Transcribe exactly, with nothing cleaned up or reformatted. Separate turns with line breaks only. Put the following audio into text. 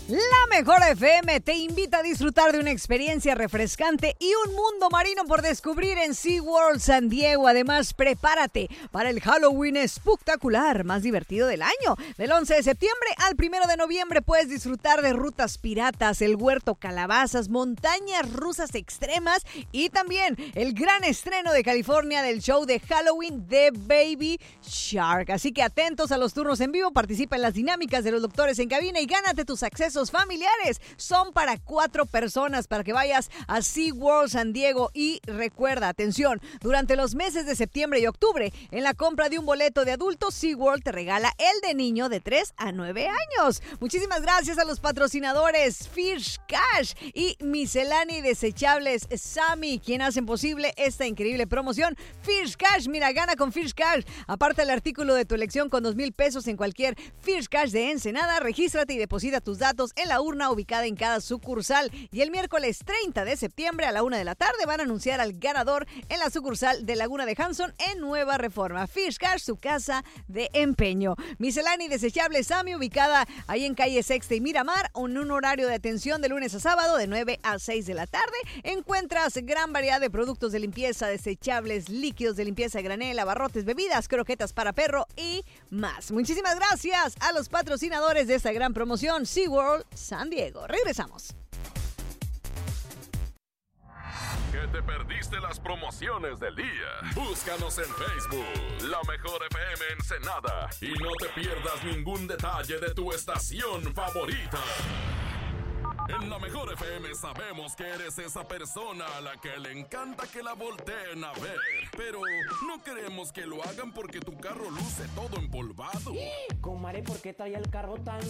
La Mejor F M te invita a disfrutar de una experiencia refrescante y un mundo marino por descubrir en SeaWorld San Diego. Además, prepárate para el Halloween espectacular más divertido del año. Del once de septiembre al primero de noviembre puedes disfrutar de rutas piratas, el huerto calabazas, montañas rusas extremas y también el gran estreno de California del show de Halloween de Baby Shark. Así que atentos a los turnos en vivo, participa en las dinámicas de los doctores en cabina y gánate tus accesos familiares. Son para cuatro personas para que vayas a SeaWorld San Diego. Y recuerda, atención, durante los meses de septiembre y octubre, en la compra de un boleto de adultos, SeaWorld te regala el de niño de tres a nueve años. Muchísimas gracias a los patrocinadores Fish Cash y Miscelánea y Desechables Sammy, quien hacen posible esta increíble promoción. Fish Cash, mira, gana con Fish Cash. Aparta el artículo de tu elección con dos mil pesos en cualquier Fish Cash de Ensenada. Regístrate y deposita tus datos en la urna ubicada en cada sucursal. Y el miércoles treinta de septiembre a la una de la tarde van a anunciar al ganador en la sucursal de Laguna de Hanson en Nueva Reforma. Fish Cash, su casa de empeño. Miscelánea y Desechable Sammy, ubicada ahí en calle Sexta y Miramar, en un horario de atención de lunes a sábado de nueve a seis de la tarde. Encuentras gran variedad de productos de limpieza, desechables, líquidos de limpieza a granel, abarrotes, bebidas, croquetas para perro y más. Muchísimas gracias a los patrocinadores de esta gran promoción, SeaWorld San Diego. Regresamos.
¿Que te perdiste las promociones del día? Búscanos en Facebook, La Mejor F M Ensenada, y no te pierdas ningún detalle de tu estación favorita. En La Mejor F M sabemos que eres esa persona a la que le encanta que la volteen a ver, pero no queremos que lo hagan porque tu carro luce todo empolvado.
Comadre, ¿por qué traía el carro tan